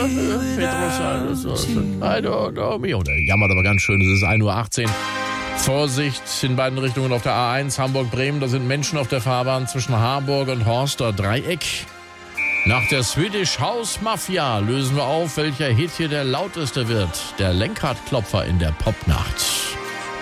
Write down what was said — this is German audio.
I don't know me. Oh, der jammert aber ganz schön. Es ist 1:18 Uhr. Vorsicht in beiden Richtungen auf der A1 Hamburg-Bremen. Da sind Menschen auf der Fahrbahn zwischen Harburg und Horster Dreieck. Nach der Swedish House Mafia lösen wir auf, welcher Hit hier der lauteste wird. Der Lenkradklopfer in der Popnacht.